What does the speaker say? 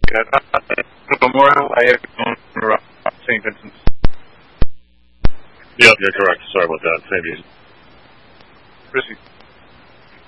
Memorial, I have St. Vincent's. Yep, you're correct. Sorry about that. St. Vincent. Proceed.